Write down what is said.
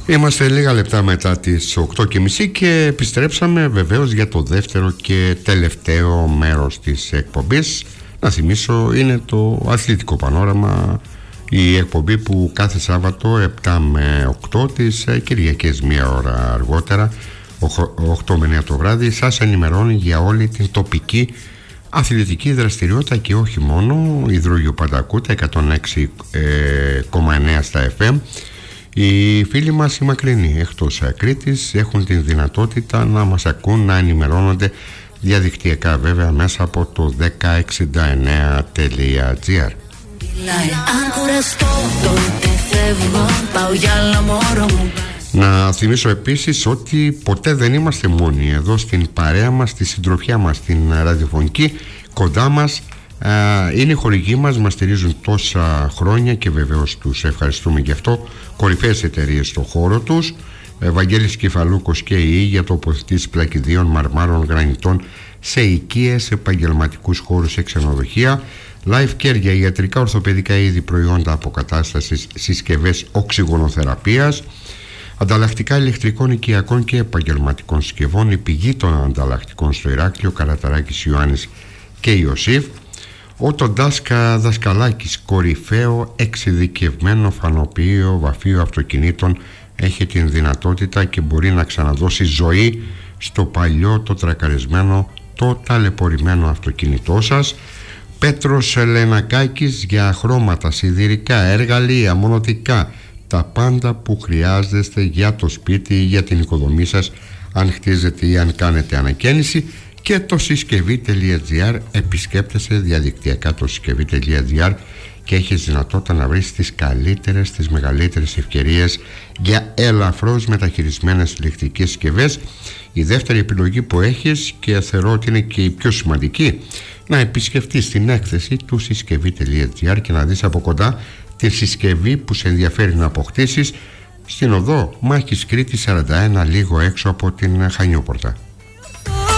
Είμαστε λίγα λεπτά μετά τις 8:30 και επιστρέψαμε βεβαίως για το δεύτερο και τελευταίο μέρος της εκπομπής. Να θυμίσω, είναι το αθλητικό πανόραμα, η εκπομπή που κάθε Σάββατο 7 με 8, τις Κυριακές μία ώρα αργότερα, 8 με 9 το βράδυ, σας ενημερώνει για όλη την τοπική αθλητική δραστηριότητα και όχι μόνο. Υδρόγειο Παντακούτα 106,9 στα FM. Οι φίλοι μας οι μακρινοί εκτός Κρήτης έχουν την δυνατότητα να μας ακούν, να ενημερώνονται διαδικτυακά βέβαια μέσα από το 1069.gr. Να θυμίσω επίσης ότι ποτέ δεν είμαστε μόνοι εδώ στην παρέα μας, στη συντροφιά μας, στην ραδιοφωνική. Κοντά μας είναι οι χορηγοί μας στηρίζουν τόσα χρόνια και βεβαίως τους ευχαριστούμε γι' αυτό. Κορυφαίες εταιρείες στον χώρο τους, Βαγγέλης Κεφαλούκος και η για τοποθετήσεις πλακιδίων, μαρμάρων, γρανιτών σε οικίες, επαγγελματικούς χώρους, σε ξενοδοχεία. Life Care για ιατρικά, ορθοπαιδικά είδη, προϊόντα αποκατάστασης, συσκευές οξυγονοθεραπείας. Ανταλλακτικά ηλεκτρικών, οικιακών και επαγγελματικών συσκευών. Η πηγή των ανταλλακτικών στο Ηράκλειο, Καραταράκης, Ιωάννης και Ιωσήφ. Οτοντάσκα Δασκαλάκης, κορυφαίο εξειδικευμένο φανοποιείο βαφείο αυτοκινήτων, έχει την δυνατότητα και μπορεί να ξαναδώσει ζωή στο παλιό, το τρακαρισμένο, το ταλαιπωρημένο αυτοκίνητό σας. Πέτρος Λενακάκης για χρώματα, σιδηρικά, εργαλεία, μονοτικά, τα πάντα που χρειάζεστε για το σπίτι ή για την οικοδομή σας, αν χτίζετε ή αν κάνετε ανακαίνιση. Και το συσκευή.gr, επισκέπτεσαι διαδικτυακά το συσκευή.gr και έχεις δυνατότητα να βρεις τις καλύτερες, τις μεγαλύτερες ευκαιρίες για ελαφρώς μεταχειρισμένες ηλεκτρικές συσκευές. Η δεύτερη επιλογή που έχεις, και θεωρώ ότι είναι και η πιο σημαντική, να επισκεφτείς την έκθεση του συσκευή.gr και να δεις από κοντά τη συσκευή που σε ενδιαφέρει να αποκτήσεις στην οδό Μάχης Κρήτης 41, λίγο έξω από την Χανιόπορτα.